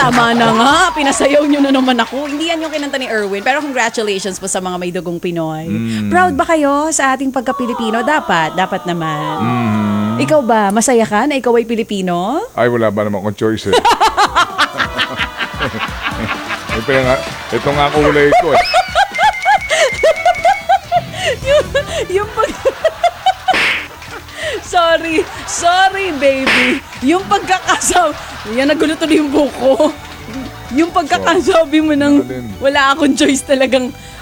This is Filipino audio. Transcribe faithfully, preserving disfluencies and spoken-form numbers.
tama na nga. Pinasayaw nyo na naman ako. Hindi yan yung kinanta ni Erwin. Pero congratulations po sa mga may dugong Pinoy. Mm. Proud ba kayo sa ating pagka-Pilipino? Dapat. Dapat naman. Mm. Ikaw ba? Masaya ka na ikaw ay Pilipino? Ay, wala ba naman akong choice eh. Ito nga, ito nga kulay ko eh. yung, yung pag... sorry. Sorry, baby. Yung pagkakasabi... Yan, nagulo tuloy yung buko. Yung pagkakasabi mo ng Alin? wala akong choice talagang